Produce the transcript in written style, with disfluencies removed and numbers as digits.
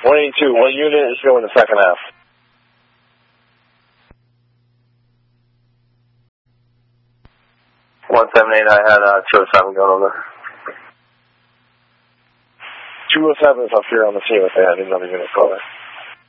182, what unit is going the second half? .178, I had 207 going over. 207 is up here on the scene with that. I didn't know the unit call there.